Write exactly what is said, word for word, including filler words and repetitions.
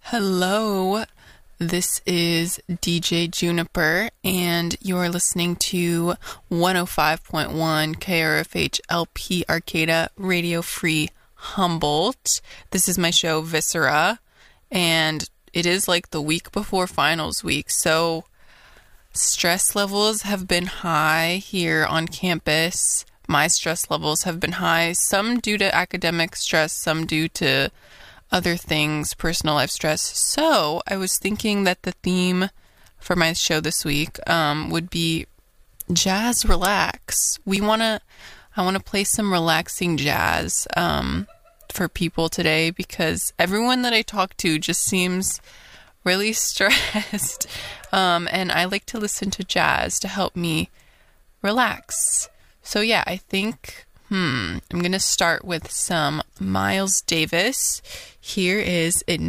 Hello, this is D J Juniper, and you're listening to one oh five point one K R F H L P Arcata Radio Free Humboldt. This is my show Viscera, and it is like the week before finals week, so stress levels have been high here on campus. My stress levels have been high, some due to academic stress, some due to other things, personal life stress. So I was thinking that the theme for my show this week um, would be jazz relax. We want to, I want to play some relaxing jazz um, for people today because everyone that I talk to just seems really stressed. um, and I like to listen to jazz to help me relax. So yeah, I think Hmm, I'm going to start with some Miles Davis. Here is It